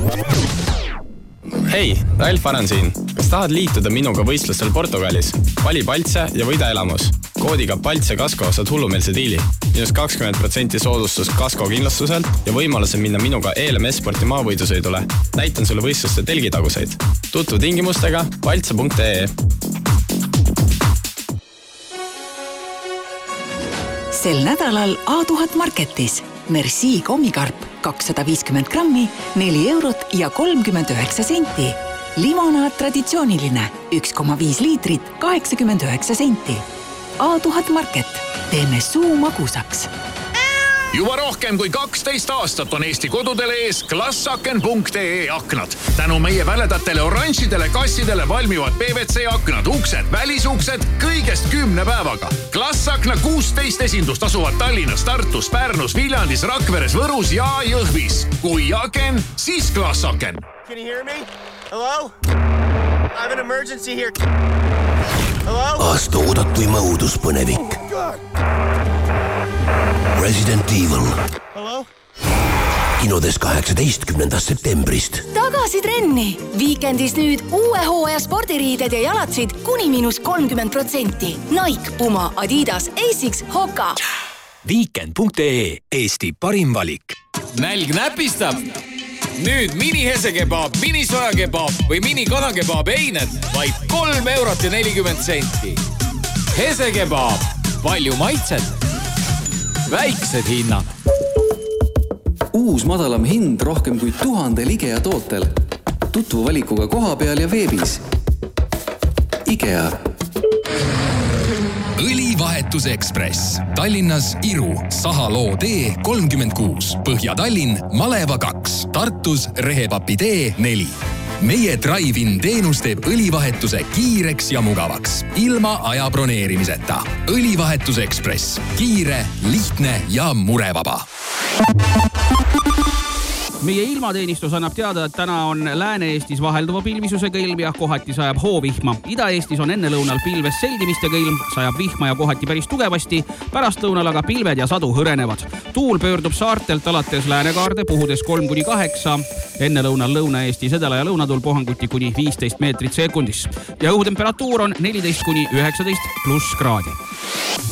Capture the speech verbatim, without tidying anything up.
Hei, Ralf Aran siin. Kas tahad liituda minuga võistlustel Portugalis? Vali Paltse ja võida elamus. Koodiga Paltse Kasko saad hullumeelse diili. Minus kakskümmend protsenti soodustus Kasko kindlustuselt ja võimaluse minna minuga E L M S-sporti maavõidusõidule. Näitan sulle võistluste telgitaguseid. Tutvu tingimustega paltse punkt ee. Sel nädalal A tuhat Marketis. Merci kommikarp kakssada viiskümmend grammi, neli eurot ja kolmkümmend üheksa senti. Limonaad traditsiooniline, üks koma viis liitrit, kaheksakümmend üheksa senti. A tuhat Market. Teeme suu magusaks. Juba rohkem kui kaksteist aastat on Eesti kodudele ees klassaken punkt ee aknad. Tänu meie väledatele oranžidele kassidele valmivad P V C aknad, uksed, välisuksed kõigest kümne päevaga. Klassakna kuusteist esindust asuvad Tallinnas, Tartus, Pärnus, Viljandis, Rakveres, Võrus ja Jõhvis. Kui aken, siis klassaken. Can you hear me? Hello? I have an emergency here. Hello? Aasta oodatuima uuduspõnevik. Resident Evil. Hello? Kinodes kaheksateistkümnendast septembrist. Tagasi trenni! Viikendis nüüd uue hooaja spordiriided ja jalatsid kuni miinus kolmkümmend protsenti. Nike, Puma, Adidas, Asics, Hoka. Weekend punkt ee. Eesti parim valik. Nälg näpistab! Nüüd mini hesekebab, mini sojakebab või mini kanakebab eined vaid kolm eurot ja nelikümmend senti. Hesekebab. Palju maitset. Väiksed hinnad. Uus madalam hind rohkem kui tuhandel IKEA tootel. Tutvu valikuga koha peal ja veebis. IKEA. Õlivahetus Ekspress. Tallinnas Iru, Sahaloo tee kolmkümmend kuus. Põhja-Tallinn, Maleva kaks. Tartus Rehepapi tee neli. Meie Drive-in teenus teeb õlivahetuse kiireks ja mugavaks. Ilma aja broneerimiseta. Õlivahetus Ekspress. Kiire, lihtne ja murevaba. Meie ilmateenistus annab teada, et täna on Lääne-Eestis vahelduva pilvisusega ilm ja kohati sajab hoovihma. Ida-Eestis on enne lõunal pilves seldimistega ilm, sajab vihma ja kohati päris tugevasti. Pärast lõunal aga pilved ja sadu hõrenevad. Tuul pöördub saartelt alates Läänekaarde puhudes kolm kuni kaheksa. Enne lõunal Lõuna-Eestis edela ja lõunatul puhanguti kuni viisteist meetrit sekundis. Ja õhutemperatuur on neliteist kuni üheksateist pluss kraadi.